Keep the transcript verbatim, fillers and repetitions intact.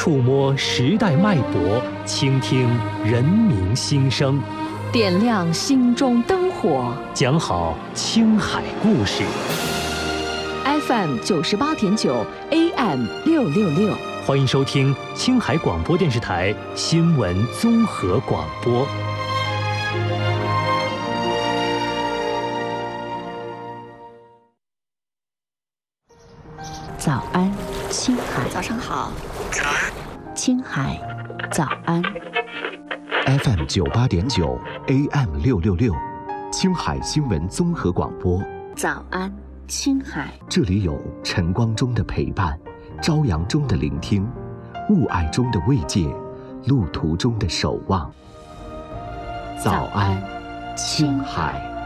触摸时代脉搏，倾听人民心声， 点亮心中灯火， 讲好青海故事。 F M 九十八点九 A M 六六六， 欢迎收听青海广播电视台新闻综合广播。 早安，青海。 早上好。 青海，早安。 F M 九八点九 A M 六六六，青海新闻综合广播。 早安，青海。 这里有晨光中的陪伴，朝阳中的聆听，雾霭中的慰藉，路途中的守望。早安，青海。